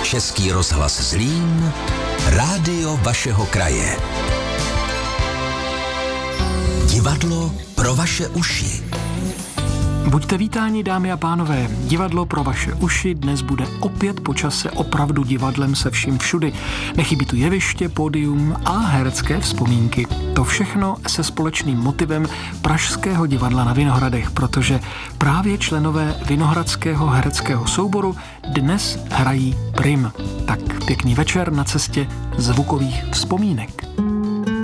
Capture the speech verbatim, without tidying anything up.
Český rozhlas Zlín, rádio vašeho kraje. Divadlo pro vaše uši. Buďte vítáni, dámy a pánové. Divadlo pro vaše uši dnes bude opět po čase opravdu divadlem se vším všudy. Nechybí tu jeviště, pódium a herecké vzpomínky. To všechno se společným motivem Pražského divadla na Vinohradech, protože právě členové Vinohradského hereckého souboru dnes hrají Prim. Tak pěkný večer na cestě zvukových vzpomínek.